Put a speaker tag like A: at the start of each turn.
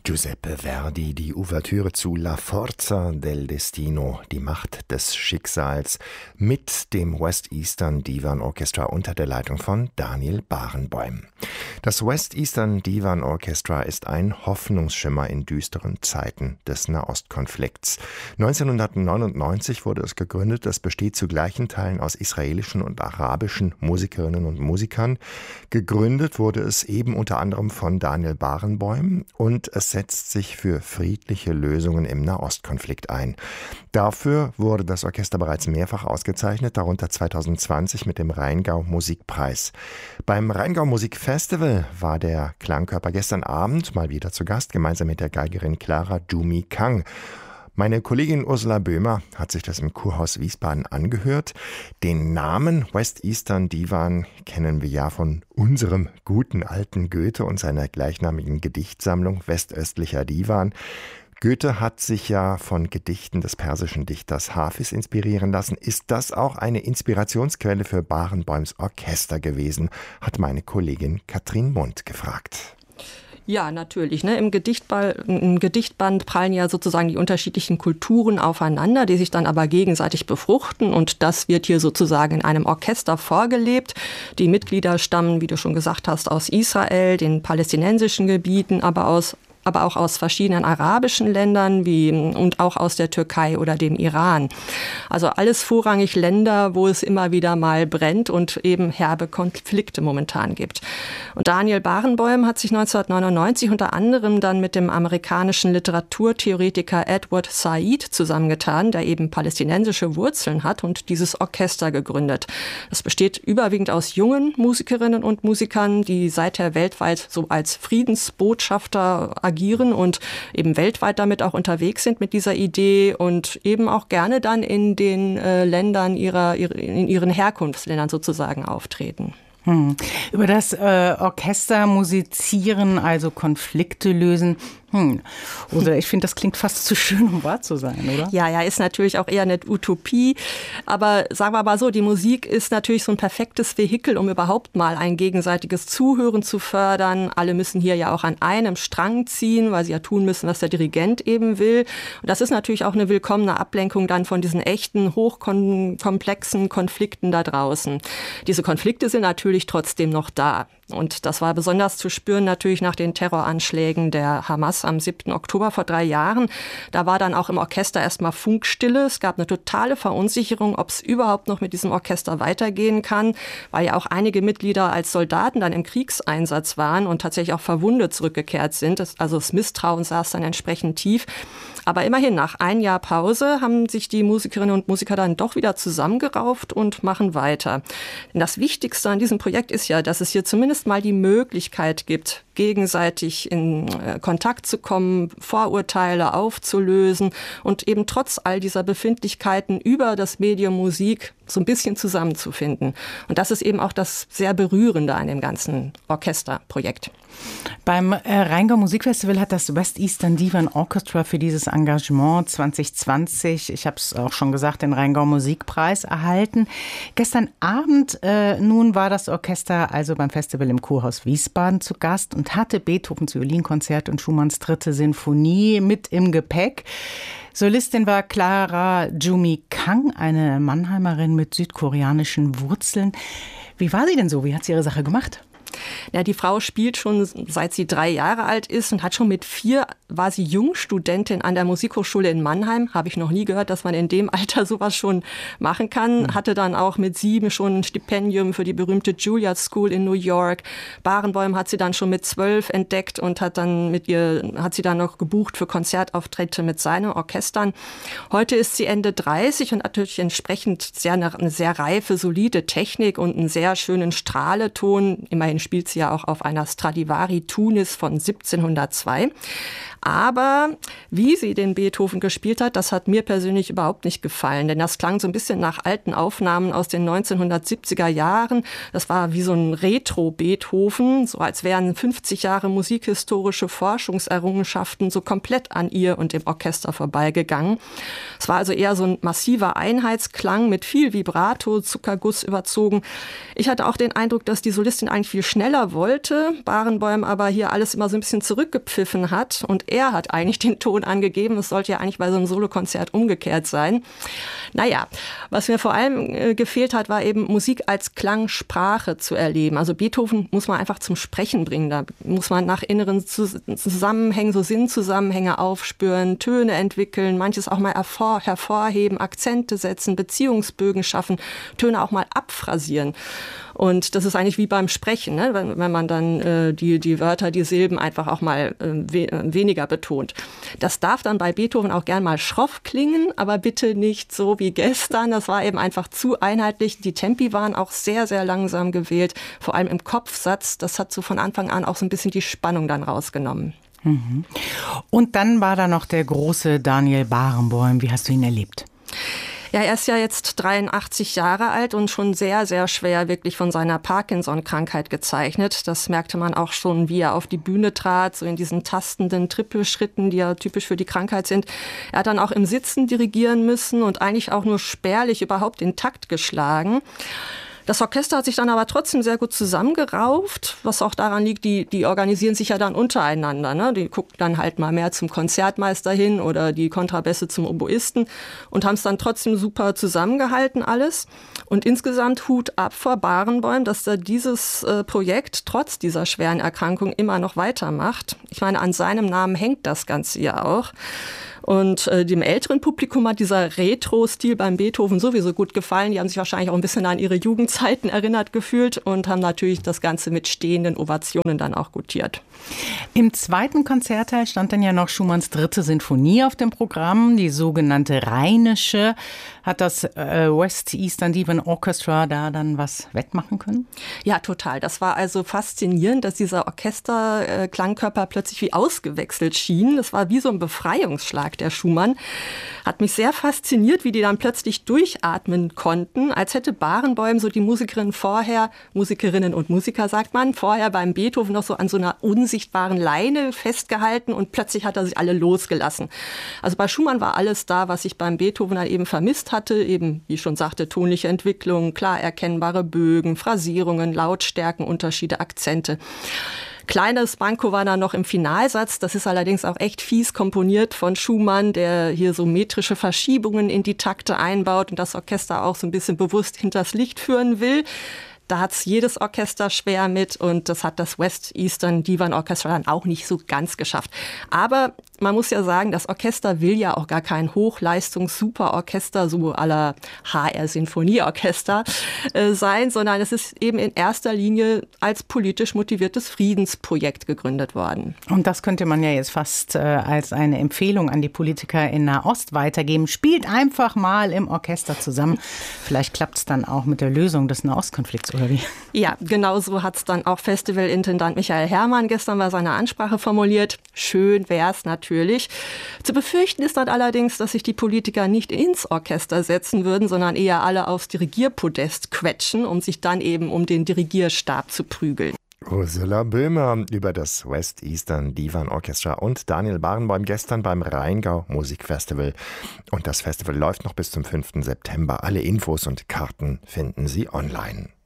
A: Giuseppe Verdi, die Ouvertüre zu La Forza del Destino, die Macht des Schicksals, mit dem West Eastern Divan Orchestra unter der Leitung von Daniel Barenboim. Das West Eastern Divan Orchestra ist ein Hoffnungsschimmer in düsteren Zeiten des Nahostkonflikts. 1999 wurde es gegründet. Es besteht zu gleichen Teilen aus israelischen und arabischen Musikerinnen und Musikern. Gegründet wurde es eben unter anderem von Daniel Barenboim und es setzt sich für friedliche Lösungen im Nahostkonflikt ein. Dafür wurde das Orchester bereits mehrfach ausgezeichnet, darunter 2020 mit dem Rheingau Musikpreis. Beim Rheingau Musikfestival war der Klangkörper gestern Abend mal wieder zu Gast, gemeinsam mit der Geigerin Clara Jumi Kang. Meine Kollegin Ursula Böhmer hat sich das im Kurhaus Wiesbaden angehört. Den Namen West Eastern Divan kennen wir ja von unserem guten alten Goethe und seiner gleichnamigen Gedichtsammlung Westöstlicher Divan. Goethe hat sich ja von Gedichten des persischen Dichters Hafiz inspirieren lassen. Ist das auch eine Inspirationsquelle für Barenboims Orchester gewesen, hat meine Kollegin Katrin Mund gefragt.
B: Ja, natürlich. Im Gedichtband prallen ja sozusagen die unterschiedlichen Kulturen aufeinander, die sich dann aber gegenseitig befruchten. Und das wird hier sozusagen in einem Orchester vorgelebt. Die Mitglieder stammen, wie du schon gesagt hast, aus Israel, den palästinensischen Gebieten, aber auch aus verschiedenen arabischen Ländern und auch aus der Türkei oder dem Iran. Also alles vorrangig Länder, wo es immer wieder mal brennt und eben herbe Konflikte momentan gibt. Und Daniel Barenboim hat sich 1999 unter anderem dann mit dem amerikanischen Literaturtheoretiker Edward Said zusammengetan, der eben palästinensische Wurzeln hat und dieses Orchester gegründet. Das besteht überwiegend aus jungen Musikerinnen und Musikern, die seither weltweit so als Friedensbotschafter agieren und eben weltweit damit auch unterwegs sind mit dieser Idee und eben auch gerne dann in den Ländern in ihren Herkunftsländern sozusagen auftreten.
C: Über das Orchester musizieren, also Konflikte lösen. Oder ich finde, das klingt fast zu schön, um wahr zu sein, oder?
B: Ja, ist natürlich auch eher eine Utopie. Aber sagen wir mal so, die Musik ist natürlich so ein perfektes Vehikel, um überhaupt mal ein gegenseitiges Zuhören zu fördern. Alle müssen hier ja auch an einem Strang ziehen, weil sie ja tun müssen, was der Dirigent eben will. Und das ist natürlich auch eine willkommene Ablenkung dann von diesen echten, hochkomplexen Konflikten da draußen. Diese Konflikte sind natürlich trotzdem noch da. Und das war besonders zu spüren natürlich nach den Terroranschlägen der Hamas am 7. Oktober vor 3 Jahren. Da war dann auch im Orchester erstmal Funkstille. Es gab eine totale Verunsicherung, ob es überhaupt noch mit diesem Orchester weitergehen kann, weil ja auch einige Mitglieder als Soldaten dann im Kriegseinsatz waren und tatsächlich auch verwundet zurückgekehrt sind. Also das Misstrauen saß dann entsprechend tief. Aber immerhin, nach 1 Jahr Pause haben sich die Musikerinnen und Musiker dann doch wieder zusammengerauft und machen weiter. Denn das Wichtigste an diesem Projekt ist ja, dass es hier zumindest mal die Möglichkeit gibt, gegenseitig in Kontakt zu kommen, Vorurteile aufzulösen und eben trotz all dieser Befindlichkeiten über das Medium Musik so ein bisschen zusammenzufinden. Und das ist eben auch das sehr Berührende an dem ganzen Orchesterprojekt.
C: Beim Rheingau Musikfestival hat das West Eastern Divan Orchestra für dieses Engagement 2020, ich habe es auch schon gesagt, den Rheingau Musikpreis erhalten. Gestern Abend nun war das Orchester also beim Festival im Kurhaus Wiesbaden zu Gast und hatte Beethovens Violinkonzert und Schumanns 3. Sinfonie mit im Gepäck. Solistin war Clara Jumi Kang, eine Mannheimerin mit südkoreanischen Wurzeln. Wie war sie denn so? Wie hat sie ihre Sache gemacht?
B: Ja, die Frau spielt schon seit sie 3 Jahre alt ist und hat schon mit 4 war sie Jungstudentin an der Musikhochschule in Mannheim. Habe ich noch nie gehört, dass man in dem Alter sowas schon machen kann. Hatte dann auch mit 7 schon ein Stipendium für die berühmte Juilliard School in New York. Barenboim hat sie dann schon mit 12 entdeckt und hat sie dann noch gebucht für Konzertauftritte mit seinen Orchestern. Heute ist sie Ende 30 und hat natürlich entsprechend eine sehr reife, solide Technik und einen sehr schönen Strahleton. Immerhin spielt sie ja auch auf einer Stradivari Tunis von 1702. Aber wie sie den Beethoven gespielt hat, das hat mir persönlich überhaupt nicht gefallen. Denn das klang so ein bisschen nach alten Aufnahmen aus den 1970er Jahren. Das war wie so ein Retro-Beethoven, so als wären 50 Jahre musikhistorische Forschungserrungenschaften so komplett an ihr und dem Orchester vorbeigegangen. Es war also eher so ein massiver Einheitsklang mit viel Vibrato, Zuckerguss überzogen. Ich hatte auch den Eindruck, dass die Solistin eigentlich viel schneller wollte, Barenboim aber hier alles immer so ein bisschen zurückgepfiffen hat und er hat eigentlich den Ton angegeben. Es sollte ja eigentlich bei so einem Solokonzert umgekehrt sein. Naja, was mir vor allem gefehlt hat, war eben Musik als Klangsprache zu erleben. Also Beethoven muss man einfach zum Sprechen bringen. Da muss man nach inneren Zusammenhängen, so Sinnzusammenhänge aufspüren, Töne entwickeln, manches auch mal hervorheben, Akzente setzen, Beziehungsbögen schaffen, Töne auch mal abphrasieren. Und das ist eigentlich wie beim Sprechen, ne? Wenn man dann die Wörter, die Silben einfach auch mal weniger betont. Das darf dann bei Beethoven auch gern mal schroff klingen, aber bitte nicht so wie gestern. Das war eben einfach zu einheitlich. Die Tempi waren auch sehr, sehr langsam gewählt, vor allem im Kopfsatz. Das hat so von Anfang an auch so ein bisschen die Spannung dann rausgenommen.
C: Mhm. Und dann war da noch der große Daniel Barenboim. Wie hast du ihn erlebt?
B: Ja, er ist ja jetzt 83 Jahre alt und schon sehr, sehr schwer wirklich von seiner Parkinson-Krankheit gezeichnet. Das merkte man auch schon, wie er auf die Bühne trat, so in diesen tastenden Trippelschritten, die ja typisch für die Krankheit sind. Er hat dann auch im Sitzen dirigieren müssen und eigentlich auch nur spärlich überhaupt den Takt geschlagen. Das Orchester hat sich dann aber trotzdem sehr gut zusammengerauft, was auch daran liegt, die organisieren sich ja dann untereinander. Ne? Die gucken dann halt mal mehr zum Konzertmeister hin oder die Kontrabässe zum Oboisten und haben es dann trotzdem super zusammengehalten alles. Und insgesamt Hut ab vor Barenboim, dass er dieses Projekt trotz dieser schweren Erkrankung immer noch weitermacht. Ich meine, an seinem Namen hängt das Ganze ja auch. Und dem älteren Publikum hat dieser Retro-Stil beim Beethoven sowieso gut gefallen. Die haben sich wahrscheinlich auch ein bisschen an ihre Jugendzeiten erinnert gefühlt und haben natürlich das Ganze mit stehenden Ovationen dann auch gutiert.
C: Im zweiten Konzertteil stand dann ja noch Schumanns 3. Sinfonie auf dem Programm, die sogenannte Rheinische. Hat das West Eastern Divan Orchestra da dann was wettmachen können?
B: Ja, total. Das war also faszinierend, dass dieser Orchesterklangkörper plötzlich wie ausgewechselt schien. Das war wie so ein Befreiungsschlag, der Schumann. Hat mich sehr fasziniert, wie die dann plötzlich durchatmen konnten, als hätte Barenboim so die Musikerinnen und Musiker, sagt man, vorher beim Beethoven noch so an so einer unsichtbaren Leine festgehalten und plötzlich hat er sich alle losgelassen. Also bei Schumann war alles da, was ich beim Beethoven dann eben vermisst hatte, eben, wie ich schon sagte, tonliche Entwicklung, klar erkennbare Bögen, Phrasierungen, Lautstärkenunterschiede, Akzente. Kleines Manko war dann noch im Finalsatz. Das ist allerdings auch echt fies komponiert von Schumann, der hier so metrische Verschiebungen in die Takte einbaut und das Orchester auch so ein bisschen bewusst hinters Licht führen will. Da hat es jedes Orchester schwer mit und das hat das West Eastern Divan Orchestra dann auch nicht so ganz geschafft. Aber man muss ja sagen, das Orchester will ja auch gar kein Hochleistungs-Superorchester, so à la HR-Sinfonieorchester sein, sondern es ist eben in erster Linie als politisch motiviertes Friedensprojekt gegründet worden.
C: Und das könnte man ja jetzt fast als eine Empfehlung an die Politiker in Nahost weitergeben. Spielt einfach mal im Orchester zusammen. Vielleicht klappt es dann auch mit der Lösung des Nahostkonflikts, oder wie? Ja,
B: genau so hat es dann auch Festivalintendant Michael Herrmann gestern bei seiner Ansprache formuliert. Schön wär's natürlich. Zu befürchten ist dann allerdings, dass sich die Politiker nicht ins Orchester setzen würden, sondern eher alle aufs Dirigierpodest quetschen, um sich dann eben um den Dirigierstab zu prügeln.
A: Ursula Böhmer über das West Eastern Divan Orchestra und Daniel Barenboim gestern beim Rheingau Musikfestival. Und das Festival läuft noch bis zum 5. September. Alle Infos und Karten finden Sie online.